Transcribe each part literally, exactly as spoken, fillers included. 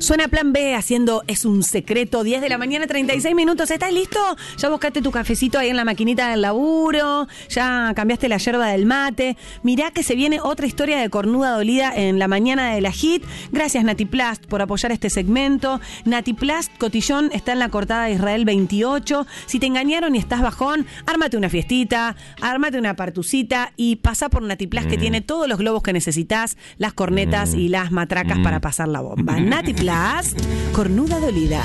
Suena Plan B haciendo Es un secreto, diez de la mañana, treinta y seis minutos. ¿Estás listo? Ya buscaste tu cafecito ahí en la maquinita del laburo, ya cambiaste la yerba del mate. Mirá que se viene otra historia de cornuda dolida en la mañana de la Hit. Gracias Natiplast por apoyar este segmento. Natiplast Cotillón está en la cortada de Israel veintiocho. Si te engañaron y estás bajón, ármate una fiestita, ármate una partucita y pasa por Natiplast, mm. que tiene todos los globos que necesitas, las cornetas mm. y las matracas mm. para pasar la bomba. Natiplast, cornuda dolida.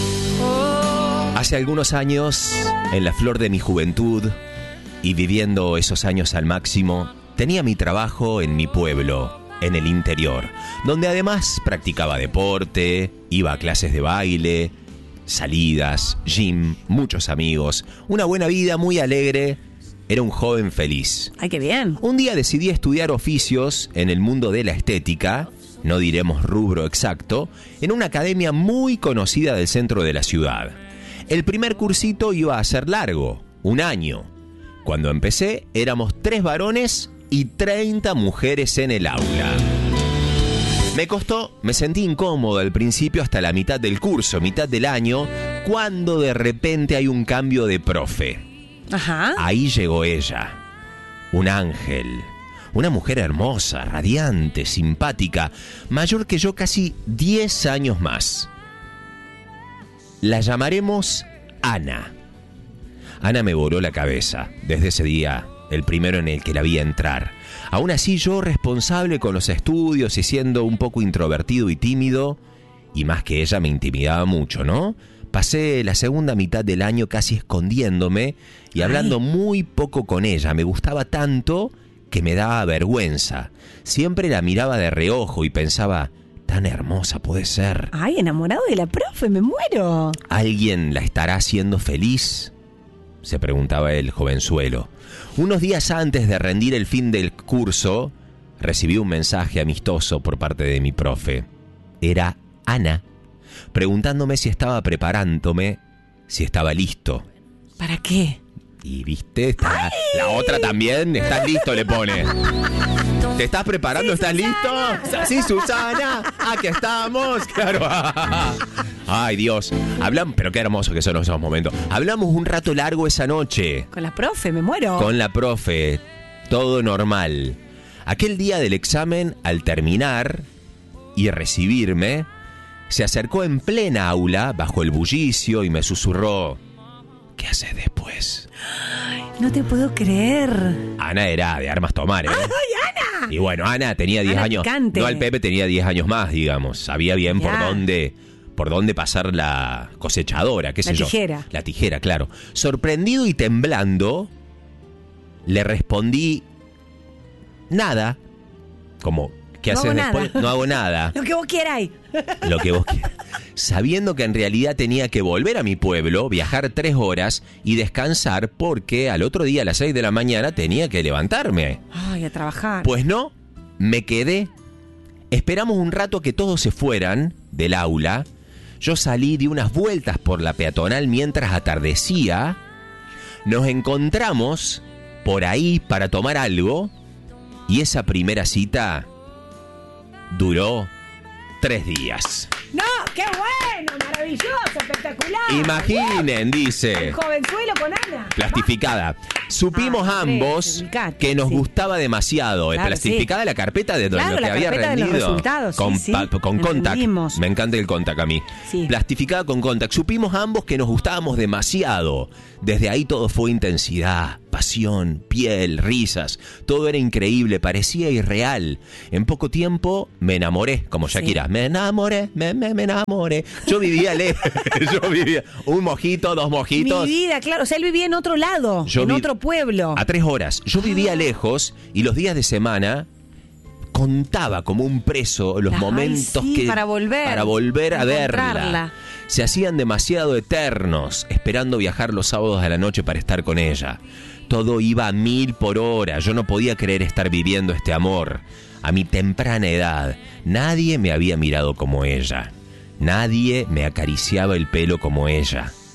Hace algunos años, en la flor de mi juventud y viviendo esos años al máximo, tenía mi trabajo en mi pueblo, en el interior, donde además practicaba deporte, iba a clases de baile, salidas, gym, muchos amigos, una buena vida muy alegre. Era un joven feliz. ¡Ay, qué bien! Un día decidí estudiar oficios en el mundo de la estética, no diremos rubro exacto, en una academia muy conocida del centro de la ciudad. El primer cursito iba a ser largo, un año. Cuando empecé, éramos tres varones y treinta mujeres en el aula. Me costó, me sentí incómodo al principio hasta la mitad del curso, mitad del año, cuando de repente hay un cambio de profe. Ajá. Ahí llegó ella, un ángel. Una mujer hermosa, radiante, simpática, mayor que yo casi diez años más. La llamaremos Ana. Ana me voló la cabeza desde ese día, el primero en el que la vi entrar. Aún así yo, responsable con los estudios y siendo un poco introvertido y tímido, y más que ella me intimidaba mucho, ¿no? Pasé la segunda mitad del año casi escondiéndome y hablando Ay. muy poco con ella. Me gustaba tanto que me daba vergüenza. Siempre la miraba de reojo y pensaba, tan hermosa puede ser. Ay, enamorado de la profe, me muero. ¿Alguien la estará haciendo feliz?, se preguntaba el jovenzuelo. Unos días antes de rendir el fin del curso, recibí un mensaje amistoso por parte de mi profe. Era Ana, preguntándome si estaba preparándome, si estaba listo. ¿Para qué? Y viste, está, la otra también, ¿estás listo?, le pone. ¿Te estás preparando? Sí, ¿estás Susana. listo? Sí, Susana, aquí estamos, claro. Ay, Dios. Hablamos, pero qué hermoso que son esos momentos. Hablamos un rato largo esa noche. Con la profe, me muero. Con la profe, todo normal. Aquel día del examen, al terminar y recibirme, se acercó en plena aula, bajo el bullicio, y me susurró, ¿qué haces después? Ay, no te puedo creer. Ana era de armas tomar, ¿eh? ¡Ay, Ana! Y bueno, Ana tenía diez años. Picante. No, el Pepe tenía diez años más, digamos. Sabía bien ya. por dónde, por dónde pasar la cosechadora, qué sé yo. La tijera. La tijera, claro. Sorprendido y temblando, le respondí, nada. Como, ¿qué no haces hago después? Nada. No hago nada. Lo que vos quieras. Lo que vos quieras. Sabiendo que en realidad tenía que volver a mi pueblo, viajar tres horas y descansar porque al otro día a las seis de la mañana tenía que levantarme. Ay, a trabajar. Pues no, me quedé. Esperamos un rato que todos se fueran del aula. Yo salí de unas vueltas por la peatonal mientras atardecía. Nos encontramos por ahí para tomar algo y esa primera cita duró tres días. ¡No! ¡Qué bueno! ¡Maravilloso! ¡Espectacular! Imaginen, dice. El jovenzuelo con Ana. Plastificada. Supimos ah, ambos ubicate, que nos sí. gustaba demasiado. Claro, plastificada sí. la carpeta de claro, lo que la había carpeta rendido. De los resultados, con sí, pa, sí. con Contact. Entendimos. Me encanta el Contact a mí. Sí. Plastificada con Contact. Supimos ambos que nos gustábamos demasiado. Desde ahí todo fue intensidad, pasión, piel, risas. Todo era increíble, parecía irreal. En poco tiempo me enamoré, como Shakira. Sí. Me enamoré, me, me, me enamoré. Yo vivía lejos. Yo vivía un mojito, dos mojitos. Mi vida, claro. O sea, él vivía en otro lado, Yo en vi... otro pueblo. A tres horas. Yo vivía ah. lejos y los días de semana contaba como un preso los Ay, momentos sí, que para volver, para volver a verla. Se hacían demasiado eternos, esperando viajar los sábados a la noche para estar con ella. Todo iba a mil por hora. Yo no podía creer estar viviendo este amor. A mi temprana edad, nadie me había mirado como ella. Nadie me acariciaba el pelo como ella.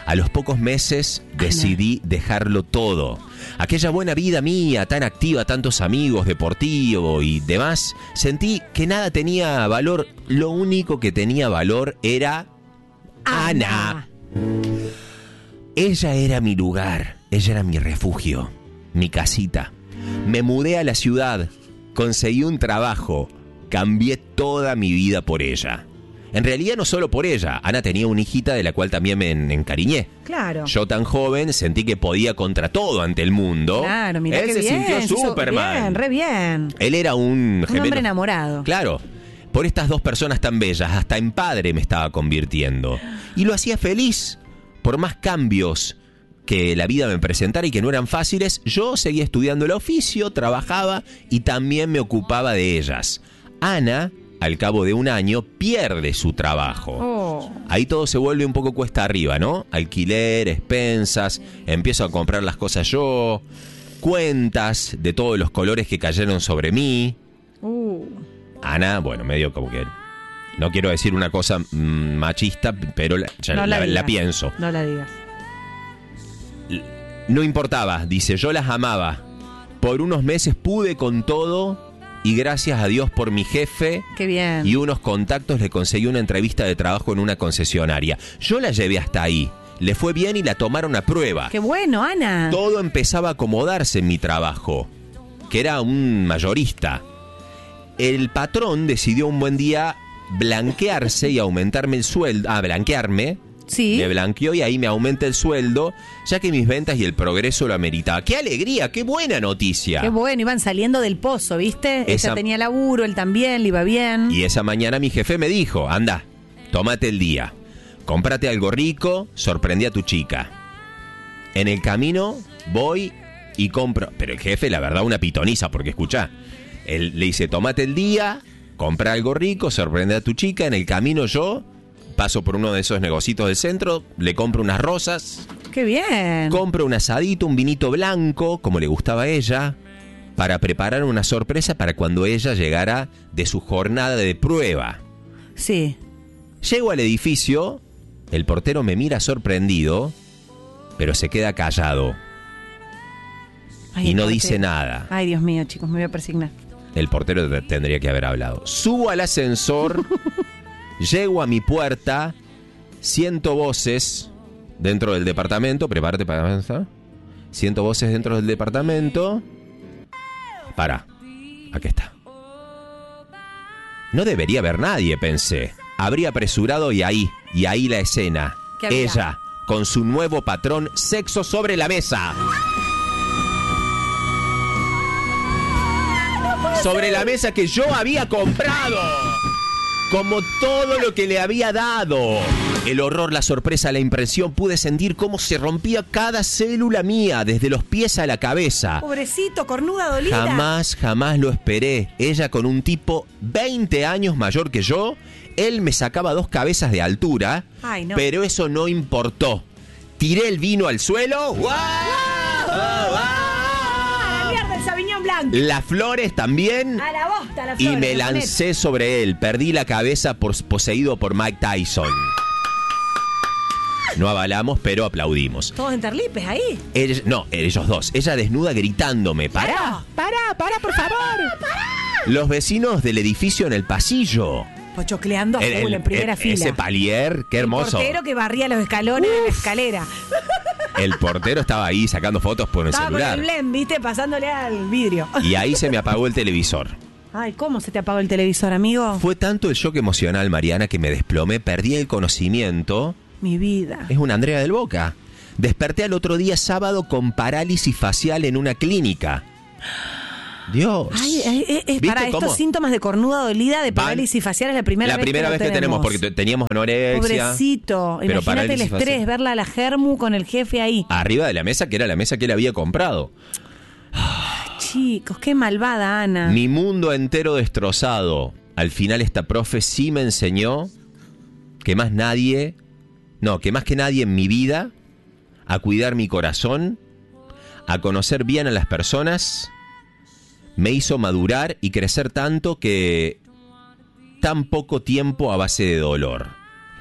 A los pocos meses decidí dejarlo todo. Aquella buena vida mía, tan activa, tantos amigos, deportivo y demás, sentí que nada tenía valor. Lo único que tenía valor era Ana. Ana. Ella era mi lugar, ella era mi refugio, mi casita. Me mudé a la ciudad, conseguí un trabajo, cambié toda mi vida por ella. En realidad no solo por ella, Ana tenía una hijita de la cual también me encariñé. Claro. Yo tan joven sentí que podía contra todo ante el mundo. Claro, mirá Él qué se bien, sintió Superman. Bien, re bien. Él era un Un gemelo. hombre enamorado. Claro. Por estas dos personas tan bellas, hasta en padre me estaba convirtiendo. Y lo hacía feliz. Por más cambios que la vida me presentara y que no eran fáciles, yo seguía estudiando el oficio, trabajaba y también me ocupaba de ellas. Ana, al cabo de un año, pierde su trabajo. Oh. Ahí todo se vuelve un poco cuesta arriba, ¿no? Alquiler, expensas, empiezo a comprar las cosas yo, cuentas de todos los colores que cayeron sobre mí. Uh. Ana, bueno, medio como que... No quiero decir una cosa mmm, machista, pero la, ya No la, la, digas. la pienso. No la digas. No importaba, dice, yo las amaba. Por unos meses pude con todo y gracias a Dios por mi jefe Qué bien. y unos contactos le conseguí una entrevista de trabajo en una concesionaria. Yo la llevé hasta ahí. Le fue bien y la tomaron a prueba. Qué bueno, Ana. Todo empezaba a acomodarse en mi trabajo, que era un mayorista. El patrón decidió un buen día blanquearse y aumentarme el sueldo. Ah, blanquearme. Sí. Me blanqueó y ahí me aumenta el sueldo, ya que mis ventas y el progreso lo ameritaba. ¡Qué alegría! ¡Qué buena noticia! Qué bueno, iban saliendo del pozo, ¿viste? Esa... Ella tenía laburo, él también, le iba bien. Y esa mañana mi jefe me dijo, anda, tómate el día, cómprate algo rico, sorprendí a tu chica. En el camino voy y compro... Pero el jefe, la verdad, una pitoniza, porque escuchá, él le dice, tómate el día, compra algo rico, sorprende a tu chica. En el camino yo... Paso por uno de esos negocitos del centro, le compro unas rosas. ¡Qué bien! Compro un asadito, un vinito blanco, como le gustaba a ella, para preparar una sorpresa para cuando ella llegara de su jornada de prueba. Sí. Llego al edificio, el portero me mira sorprendido, pero se queda callado. Ay, y no portero. dice nada. Ay, Dios mío, chicos, me voy a persignar. El portero t- tendría que haber hablado. Subo al ascensor... Llego a mi puerta, siento voces dentro del departamento, prepárate para avanzar. Siento voces dentro del departamento. Para, aquí está. No debería haber nadie, pensé. Habría apresurado y ahí, y ahí la escena. ¿Qué había? Ella, con su nuevo patrón, sexo sobre la mesa. Sobre la mesa que yo había comprado. Como todo lo que le había dado. El horror, la sorpresa, la impresión. Pude sentir cómo se rompía cada célula mía, desde los pies a la cabeza. Pobrecito, cornuda dolida. Jamás, jamás lo esperé. Ella con un tipo veinte años mayor que yo. Él me sacaba dos cabezas de altura. Ay, no. Pero eso no importó. Tiré el vino al suelo. ¡Guau! ¡A la mierda el Sauvignon Blanc! Las flores también. A la bosta, la Y flor. me lancé sobre él. Perdí la cabeza por, poseído por Mike Tyson. No avalamos, pero aplaudimos. Todos en terlipes ahí. Ella- no, ellos dos. Ella desnuda gritándome. ¡Pará! Claro. ¡Pará! ¡Pará, por favor! Los vecinos del edificio en el pasillo. Pochocleando a El- full el- en primera el- fila. Ese palier, qué hermoso. El portero que barría los escalones de la escalera. El portero estaba ahí sacando fotos por el Estaba con celular. el blend, viste, pasándole al vidrio. Y ahí se me apagó el televisor. Ay, ¿cómo se te apagó el televisor, amigo? Fue tanto el shock emocional, Mariana, que me desplomé, perdí el conocimiento. Mi vida. Es una Andrea del Boca. Desperté al otro día sábado con parálisis facial en una clínica. Dios. Ay, ay, eh, eh, ¿Viste para cómo? estos síntomas de cornuda dolida, de Van- parálisis facial es la primera La vez primera que vez lo que tenemos, porque tenemos. te- teníamos anorexia. Pobrecito. pero Imagínate el parálisis estrés, facial. verla a la germu con el jefe ahí. Arriba de la mesa, que era la mesa que él había comprado. Chicos, qué malvada, Ana. Mi mundo entero destrozado. Al final esta profe sí me enseñó que más nadie, no, que más que nadie en mi vida, a cuidar mi corazón, a conocer bien a las personas, me hizo madurar y crecer tanto que tan poco tiempo a base de dolor.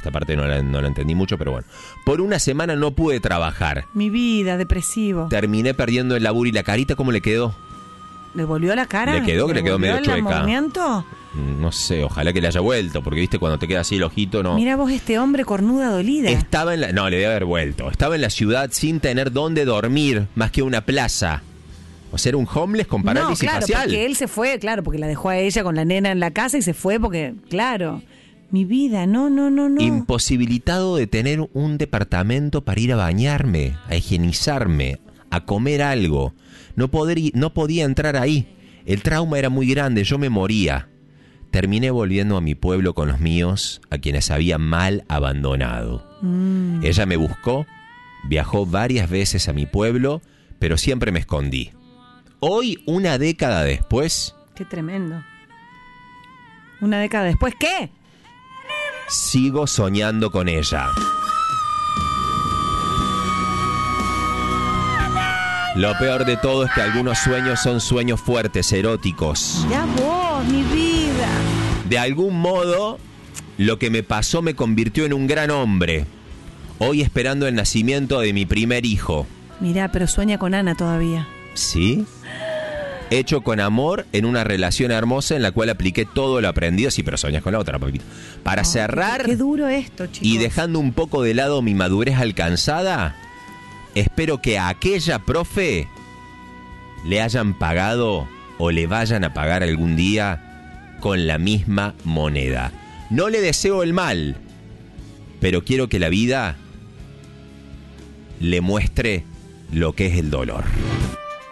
Esta parte no la, no la entendí mucho, pero bueno. Por una semana no pude trabajar. Mi vida, depresivo. Terminé perdiendo el laburo y la carita, ¿cómo le quedó? ¿Le volvió la cara? ¿Le quedó que le quedó medio chueca? ¿Le volvió el movimiento? No sé, ojalá que le haya vuelto, porque viste cuando te queda así el ojito, no. Mira vos este hombre cornuda dolida. Estaba en la, no, le debe haber vuelto. Estaba en la ciudad sin tener dónde dormir, más que una plaza. O sea, era un homeless con parálisis no, claro, facial. Porque él se fue, claro, porque la dejó a ella con la nena en la casa y se fue porque, claro, mi vida, no, no, no, no. Imposibilitado de tener un departamento para ir a bañarme, a higienizarme, a comer algo. No, poder, no podía entrar ahí. El trauma era muy grande, yo me moría. Terminé volviendo a mi pueblo con los míos, a quienes había mal abandonado. Mm. Ella me buscó, viajó varias veces a mi pueblo, pero siempre me escondí. Hoy, una década después... Qué tremendo. ¿Una década después qué? Sigo soñando con ella. Lo peor de todo es que algunos sueños son sueños fuertes, eróticos. Ya vos, mi vida. De algún modo, lo que me pasó me convirtió en un gran hombre. Hoy esperando el nacimiento de mi primer hijo. Mirá, pero sueña con Ana todavía. ¿Sí? Hecho con amor en una relación hermosa en la cual apliqué todo lo aprendido. Sí, pero soñas con la otra, papito. Para oh, cerrar... Qué duro esto, chicos. Y dejando un poco de lado mi madurez alcanzada... Espero que a aquella profe le hayan pagado o le vayan a pagar algún día con la misma moneda. No le deseo el mal, pero quiero que la vida le muestre lo que es el dolor.